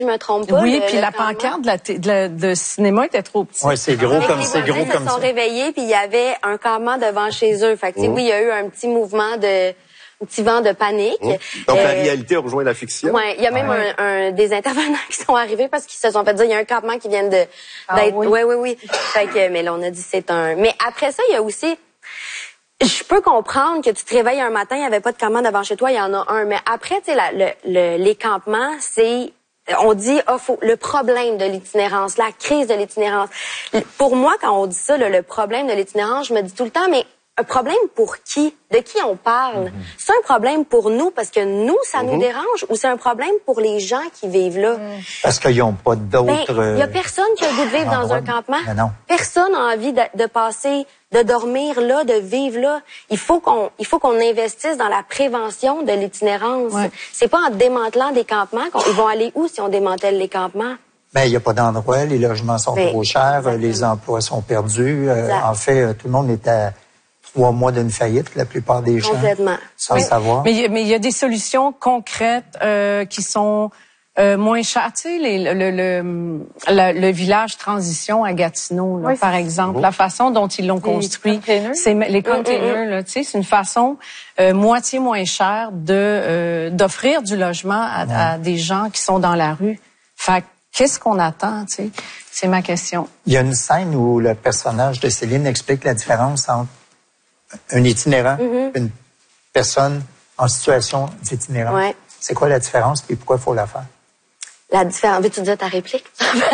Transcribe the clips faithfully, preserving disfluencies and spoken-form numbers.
je me trompe pas. Oui, le, puis le la campement. pancarte de, la de, la, de cinéma était trop petite. Oui, c'est gros Fait comme les c'est gros voisins comme se sont ça. réveillés, puis il y avait un campement devant chez eux. Fait que, Mmh. oui, il y a eu un petit mouvement de, un petit vent de panique. Mmh. Donc, euh, la réalité a rejoint la fiction. Ouais, il y a même Ouais. un, un des intervenants qui sont arrivés parce qu'ils se sont fait dire il y a un campement qui vient de Ah d'être. oui. Oui, oui, oui. Fait que, mais là, on a dit c'est un. Mais après ça, il y a aussi. Je peux comprendre que tu te réveilles un matin, il n'y avait pas de campement devant chez toi, il y en a un. Mais après, tu sais, la- le, le, les campements, c'est, on dit, oh, faut, le problème de l'itinérance, la crise de l'itinérance. Pour moi, quand on dit ça, le, le problème de l'itinérance, je me dis tout le temps, mais un problème pour qui? De qui on parle? Mm-hmm. C'est un problème pour nous parce que nous, ça mm-hmm. nous dérange, ou c'est un problème pour les gens qui vivent là? Mm. Parce qu'ils n'ont pas d'autres... Ben, il y a personne qui a le goût de vivre dans endroits. un campement. Ben non. Personne n'a envie de, de passer, de dormir là, de vivre là. Il faut qu'on, il faut qu'on investisse dans la prévention de l'itinérance. Ouais. C'est pas en démantelant des campements qu'ils vont aller où si on démantèle les campements? Ben, il n'y a pas d'endroit, les logements sont Ben, trop chers, exactement. les emplois sont perdus. Euh, Exact. en fait, euh, tout le monde est à trois mois d'une faillite, la plupart des gens. Complètement. Sans Oui. le savoir. Mais il y a- mais il y a des solutions concrètes euh, qui sont euh, moins chères. Tu sais, les- le, le, le, le, le village transition à Gatineau, là, Oui, par exemple, la façon dont ils l'ont construit, containers. c'est les containers. Là, tu sais, c'est une façon euh, moitié moins chère de euh, d'offrir du logement à, à des gens qui sont dans la rue. Fait que, qu'est-ce qu'on attend, tu sais? C'est ma question. Il y a une scène où le personnage de Céline explique la différence entre un itinérant et une personne en situation d'itinérance. Ouais. C'est quoi la différence et pourquoi il faut la faire? La différence. Veux-tu dire ta réplique?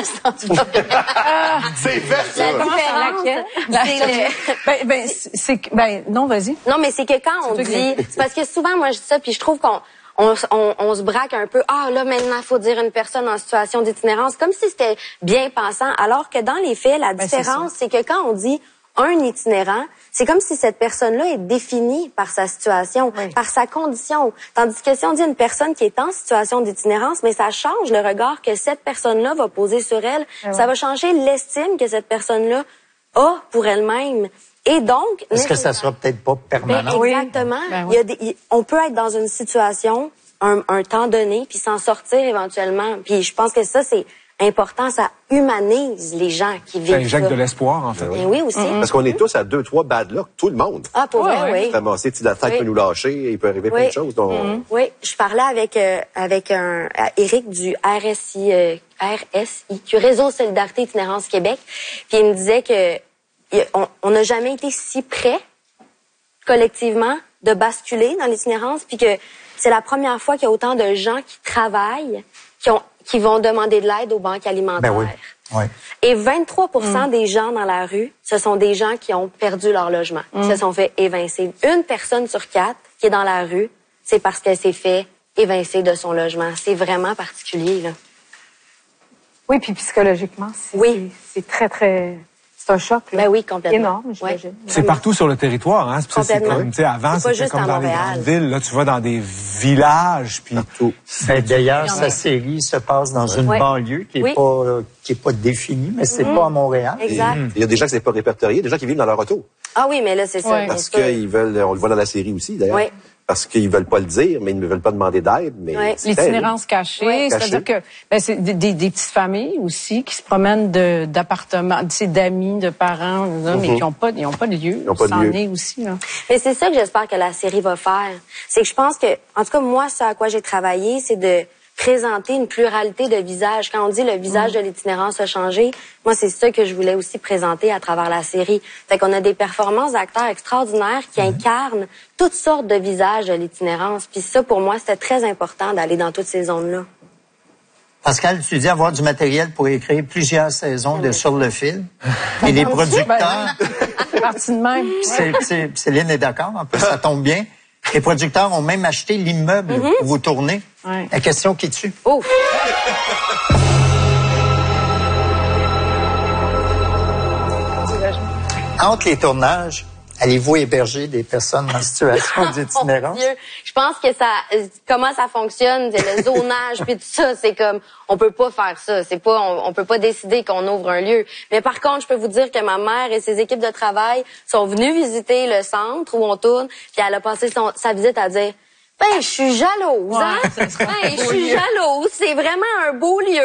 C'est fait, ça! La différence, La- c'est le- ben, ben, c'est que- ben, non, vas-y. Non, mais c'est que quand on toi qui dit, c'est parce que souvent moi je dis ça puis je trouve qu'on on, on, on se braque un peu. Ah là maintenant faut dire une personne en situation d'itinérance comme si c'était bien pensant, alors que dans les faits la Ben, c'est différence c'est que quand on dit un itinérant, c'est comme si cette personne-là est définie par sa situation, Oui. par sa condition. Tandis que si on dit une personne qui est en situation d'itinérance, mais ça change le regard que cette personne-là va poser sur elle. Ben Ça va changer l'estime que cette personne-là a pour elle-même. Et donc, Est-ce que ça sera peut-être pas ben, permanent? exactement. Ben oui. Il y a des, il- on peut être dans une situation un, un temps donné puis s'en sortir éventuellement. Puis je pense que ça c'est important, ça humanise les gens qui vivent. C'est un Jacques ça. de l'espoir, en fait. Ben oui aussi. Parce qu'on est tous à deux, trois bad luck, tout le monde. Ah pour Ouais, vrai, ouais. oui. Ramasser, tu sais, la tête Oui. peut nous lâcher, il peut arriver plein Oui. de choses. Donc, Oui, je parlais avec euh, avec un euh, Éric du R S I euh, R S I Q, Réseau Solidarité Itinérance Québec, puis il me disait que il- on on n'a jamais été si près collectivement de basculer dans l'itinérance, puis que c'est la première fois qu'il y a autant de gens qui travaillent qui ont qui vont demander de l'aide aux banques alimentaires. Ben oui. Oui. Et vingt-trois pour cent des gens dans la rue, ce sont des gens qui ont perdu leur logement, qui se sont fait évincer. Une personne sur quatre qui est dans la rue, c'est parce qu'elle s'est fait évincer de son logement. C'est vraiment particulier, là. Oui, puis psychologiquement, c'est Oui. c'est très, très... C'est un choc, là. Ben oui, complètement. Énorme, j'imagine. C'est partout sur le territoire, hein. C'est pour ça que c'est Complètement. comme, tu sais, avant, C'est pas c'était juste comme à dans les Montréal. grandes villes. Là, tu vas dans des villages, puis partout. Ben, d'ailleurs, sa série se passe dans une Ouais. banlieue qui est Oui. pas euh, qui est pas définie, mais c'est pas à Montréal. Exact. Il y a des gens qui ne sont pas répertoriés, des gens qui vivent dans leur auto. Ah oui, mais là, c'est ça. Ouais. bien Parce sûr. qu'ils veulent, on le voit dans la série aussi, d'ailleurs. Oui. Parce qu'ils veulent pas le dire, mais ils ne veulent pas demander d'aide. Mais Ouais. c'est terrible. L'itinérance cachée, Oui. c'est-à-dire que ben, c'est des, des, des petites familles aussi qui se promènent de d'appartements, tu sais, d'amis, de parents, là, mais qui n'ont pas, ils ont pas de lieu. Ils ont pas de C'en lieu. est aussi là. Mais c'est ça que j'espère que la série va faire. C'est que je pense que, en tout cas, moi, ce à quoi j'ai travaillé, c'est de présenter une pluralité de visages. Quand on dit le visage de l'itinérance a changé, moi, c'est ça que je voulais aussi présenter à travers la série. Fait qu'on a des performances d'acteurs extraordinaires qui incarnent toutes sortes de visages de l'itinérance. Puis ça, pour moi, c'était très important d'aller dans toutes ces zones-là. Pascal, tu dis avoir du matériel pour écrire plusieurs saisons de Sur le fil. Et les producteurs, C'est parti de même. c'est- c'est- Céline est d'accord, en plus, ça tombe bien. Les producteurs ont même acheté l'immeuble où vous tournez. Ouais. La question qui tue. Oh! Entre les tournages, allez-vous héberger des personnes en situation Mon d'itinérance? Dieu, je pense que ça, euh, comment ça fonctionne, c'est le zonage puis tout ça, c'est comme, on peut pas faire ça, c'est pas, on, on peut pas décider qu'on ouvre un lieu. Mais par contre, je peux vous dire que ma mère et ses équipes de travail sont venues visiter le centre où on tourne, puis elle a passé son, sa visite à dire, ben, je suis jalouse, hein? Ouais, ça sera Ben, je suis jalouse, c'est vraiment un beau lieu.